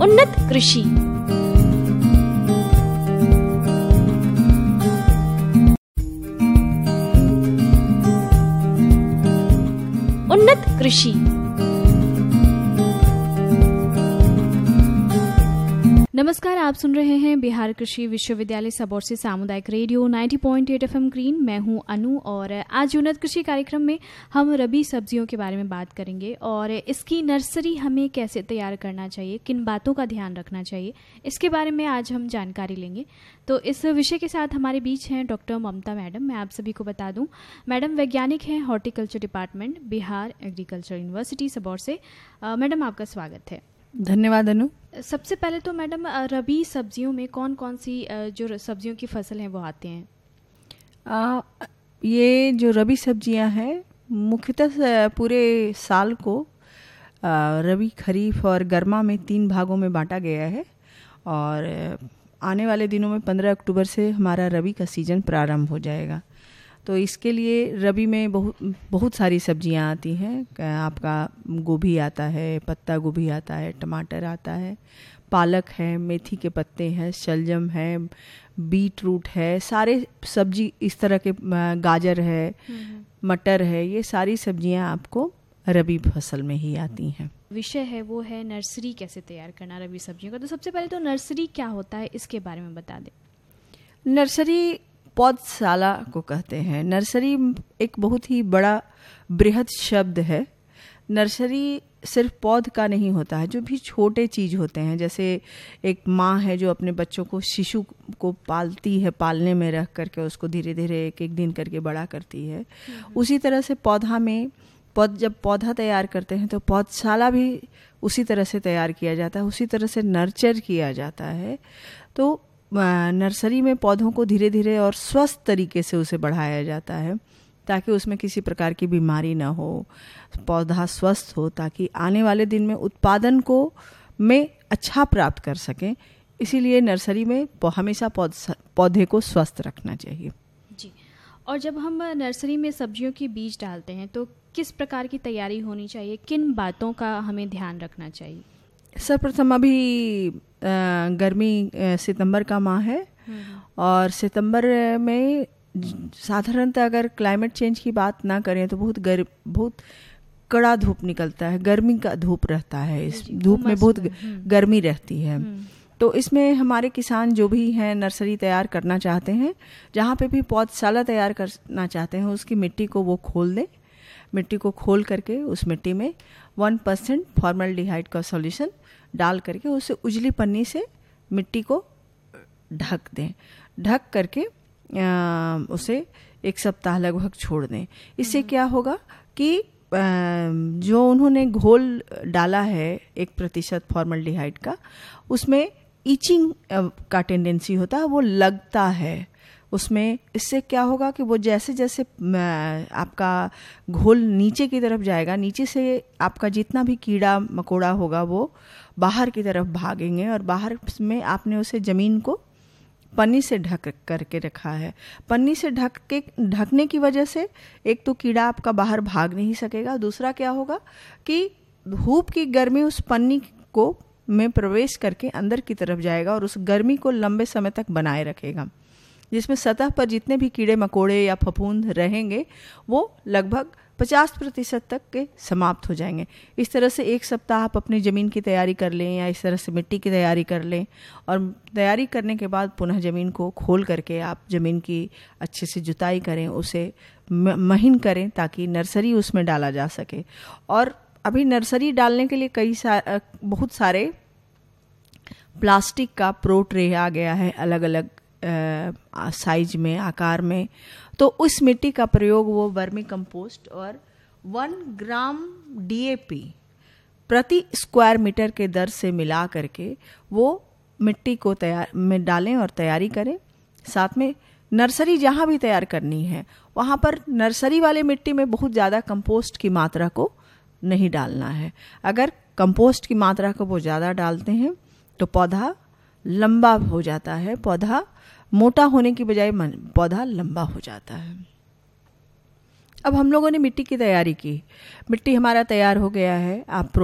उन्नत कृषि। उन्नत कृषि। नमस्कार, आप सुन रहे हैं बिहार कृषि विश्वविद्यालय सबौर से सामुदायिक रेडियो 90.8 FM ग्रीन। मैं हूं अनु और आज उन्नत कृषि कार्यक्रम में हम रबी सब्जियों के बारे में बात करेंगे और इसकी नर्सरी हमें कैसे तैयार करना चाहिए, किन बातों का ध्यान रखना चाहिए, इसके बारे में आज हम जानकारी लेंगे। तो इस विषय के साथ हमारे बीच हैं डॉक्टर ममता मैडम। मैं आप सभी को बता दूं, मैडम वैज्ञानिक हैं horticulture department, Bihar agriculture university Sabour से। मैडम, आपका स्वागत है। धन्यवाद अनु। सबसे पहले तो मैडम, रबी सब्जियों में कौन कौन सी जो सब्जियों की फसल हैं वो आते हैं? ये जो रबी सब्जियां हैं मुख्यतः पूरे साल को रबी, खरीफ और गर्मा में 3 भागों में बांटा गया है और आने वाले दिनों में 15 अक्टूबर से हमारा रबी का सीज़न प्रारंभ हो जाएगा। तो इसके लिए रबी में बहुत सारी सब्जियां आती हैं। आपका गोभी आता है, पत्ता गोभी आता है, टमाटर आता है, पालक है, मेथी के पत्ते हैं, शलजम है, बीट रूट है, सारे सब्जी इस तरह के, गाजर है, मटर है, ये सारी सब्जियां आपको रबी फसल में ही आती हैं। विषय है वो है नर्सरी कैसे तैयार करना रबी सब्जियों का। तो सबसे पहले तो नर्सरी क्या होता है इसके बारे में बता दें। नर्सरी पौधशाला को कहते हैं। नर्सरी एक बहुत ही बड़ा बृहद शब्द है। नर्सरी सिर्फ पौध का नहीं होता है, जो भी छोटे चीज़ होते हैं, जैसे एक माँ है जो अपने बच्चों को, शिशु को पालती है, पालने में रख करके उसको धीरे धीरे एक एक दिन करके बड़ा करती है। उसी तरह से जब पौधा तैयार करते हैं तो पौधशाला भी उसी तरह से तैयार किया जाता है, उसी तरह से नर्चर किया जाता है। तो नर्सरी में पौधों को धीरे धीरे और स्वस्थ तरीके से उसे बढ़ाया जाता है ताकि उसमें किसी प्रकार की बीमारी ना हो, पौधा स्वस्थ हो, ताकि आने वाले दिन में उत्पादन को में अच्छा प्राप्त कर सकें। इसीलिए नर्सरी में हमेशा पौधे को स्वस्थ रखना चाहिए। जी। और जब हम नर्सरी में सब्जियों के बीज डालते हैं तो किस प्रकार की तैयारी होनी चाहिए, किन बातों का हमें ध्यान रखना चाहिए? सर्वप्रथम अभी गर्मी सितंबर का माह है और सितंबर में साधारणतः अगर क्लाइमेट चेंज की बात ना करें तो बहुत कड़ा धूप निकलता है, गर्मी का धूप रहता है। इस धूप में बहुत गर्मी रहती है। तो इसमें हमारे किसान जो भी हैं नर्सरी तैयार करना चाहते हैं, जहाँ पे भी पौधशाला तैयार करना चाहते हैं, उसकी मिट्टी को वो खोल दें। मिट्टी को खोल करके उस मिट्टी में 1% फॉर्मल्डिहाइड का सॉल्यूशन डाल करके उसे उजली पन्नी से मिट्टी को ढक दें। ढक करके उसे 1 सप्ताह लगभग छोड़ दें। इससे क्या होगा कि जो उन्होंने घोल डाला है 1% फॉर्मल्डिहाइड का, उसमें ईचिंग का टेंडेंसी होता है, वो लगता है उसमें। इससे क्या होगा कि वो जैसे जैसे आपका घोल नीचे की तरफ जाएगा, नीचे से आपका जितना भी कीड़ा मकोड़ा होगा वो बाहर की तरफ भागेंगे और बाहर में आपने उसे ज़मीन को पन्नी से ढक करके रखा है। पन्नी से ढकने की वजह से एक तो कीड़ा आपका बाहर भाग नहीं सकेगा, दूसरा क्या होगा कि धूप की गर्मी उस पन्नी को में प्रवेश करके अंदर की तरफ जाएगा और उस गर्मी को लंबे समय तक बनाए रखेगा, जिसमें सतह पर जितने भी कीड़े मकोड़े या फफूंद रहेंगे वो लगभग 50% तक के समाप्त हो जाएंगे। इस तरह से 1 सप्ताह आप अपनी ज़मीन की तैयारी कर लें या इस तरह से मिट्टी की तैयारी कर लें और तैयारी करने के बाद पुनः ज़मीन को खोल करके आप ज़मीन की अच्छे से जुताई करें, उसे महीन करें ताकि नर्सरी उसमें डाला जा सके। और अभी नर्सरी डालने के लिए बहुत सारे प्लास्टिक का प्रो ट्रे आ गया है अलग अलग साइज में, आकार में। तो उस मिट्टी का प्रयोग वो वर्मी कंपोस्ट और 1 ग्राम DAP प्रति स्क्वायर मीटर के दर से मिला करके वो मिट्टी को में डालें और तैयारी करें। साथ में नर्सरी जहाँ भी तैयार करनी है वहाँ पर नर्सरी वाले मिट्टी में बहुत ज़्यादा कंपोस्ट की मात्रा को नहीं डालना है। अगर कंपोस्ट की मात्रा को वो ज़्यादा डालते हैं तो पौधा लंबा हो जाता है, पौधा मोटा होने की बजाय पौधा लंबा हो जाता है। अब हम लोगों ने मिट्टी की तैयारी की, मिट्टी हमारा तैयार हो गया है। आप